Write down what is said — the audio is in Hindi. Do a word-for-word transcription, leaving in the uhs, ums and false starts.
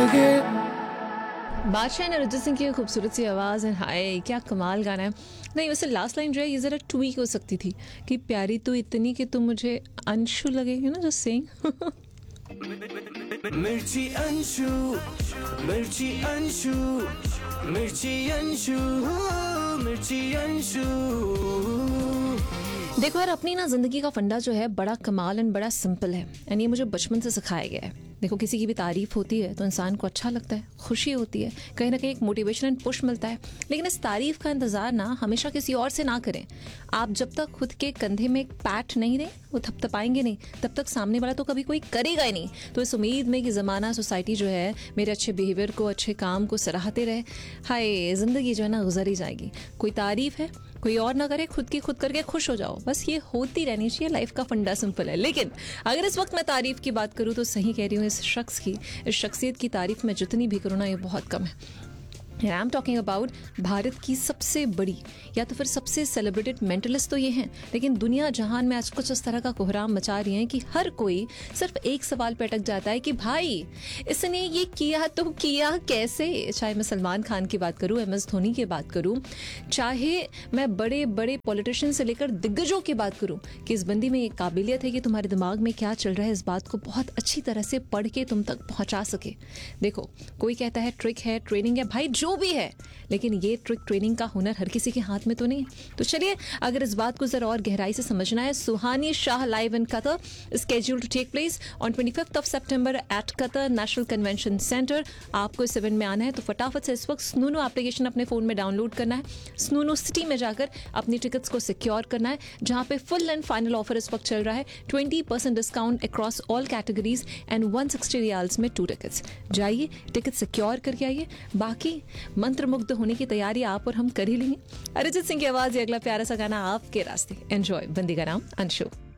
लगे। बादशाह ने अरिजीत सिंह की खूबसूरत सी आवाज़ है, हाय क्या कमाल गाना है। नहीं वैसे लास्ट लाइन जो है ये ज़रा ट्वीक हो सकती थी कि प्यारी तो इतनी कि तुम मुझे अंशु लगे, यू नो जस्ट सेइंग। मिर्ची अंशु, मिर्ची अंशु, मिर्ची अंशु, मिर्ची अंशु। देखो यार, अपनी ना ज़िंदगी का फंडा जो है बड़ा कमाल एंड बड़ा सिंपल है, एंड ये मुझे बचपन से सिखाया गया है। देखो किसी की भी तारीफ होती है तो इंसान को अच्छा लगता है, खुशी होती है, कहीं ना कहीं एक मोटिवेशन एंड पुश मिलता है। लेकिन इस तारीफ का इंतजार ना हमेशा किसी और से ना करें। आप जब तक खुद के कंधे में एक पैट नहीं दें, वो थपथपाएंगे नहीं, तब तक सामने वाला तो कभी कोई करेगा ही नहीं। तो इस उम्मीद में कि ज़माना सोसाइटी जो है मेरे अच्छे बिहेवियर को, अच्छे काम को सराहते रहे, हाय ज़िंदगी जो है ना गुजर ही जाएगी। कोई तारीफ है, कोई और ना करे, खुद की खुद करके खुश हो जाओ, बस ये होती रहनी चाहिए। लाइफ का फंडा सिंपल है। लेकिन अगर इस वक्त मैं तारीफ की बात करूँ तो सही कह रही हूँ, इस शख्स की, इस शख्सियत की तारीफ मैं जितनी भी करूँ ना ये बहुत कम है। I am talking about Bharat की सबसे बड़ी या तो फिर सबसे सेलिब्रेटेड मेंटलिस्ट तो ये हैं, लेकिन दुनिया जहान में आज कुछ इस तरह का कोहराम मचा रही हैं कि हर कोई सिर्फ एक सवाल पे अटक जाता है कि भाई इसने ये किया तो किया कैसे। चाहे मैं सलमान खान की बात करूं, एम एस धोनी की बात करूं, चाहे मैं बड़े बड़े पॉलिटिशियन से लेकर दिग्गजों की बात करूं, कि इस बंदी में एक काबिलियत है कि तुम्हारे दिमाग में क्या चल रहा है इस बात को बहुत अच्छी तरह से पढ़ के तुम तक पहुंचा सके। देखो कोई कहता है ट्रिक है, ट्रेनिंग है, भाई जो भी है, लेकिन ये ट्रिक ट्रेनिंग का हुनर हर किसी के हाथ में तो नहीं। तो चलिए अगर इस बात को जरा और गहराई से समझना है, सुहानी Shah live in Qatar schedule to take place on twenty fifth of September eight Qatar national convention centre. आपको इस इवेंट में आना है तो फटाफट से इस वक्त स्नूनो एप्लीकेशन अपने फोन में डाउनलोड करना है, स्नूनो सिटी में जाकर अपनी टिकट्स को सिक्योर करना है, जहां पे फुल एंड फाइनल ऑफर इस वक्त चल रहा है, twenty percent discount across all categories and one sixty riyals में टू टिकट्स। जाइए टिकट सिक्योर करके आइए, बाकी मंत्रमुग्ध होने की तैयारी आप और हम कर ही लेंगे। अरिजीत सिंह की आवाज, अगला प्यारा सा गाना आपके रास्ते। एंजॉय। बंदी का नाम अंशु।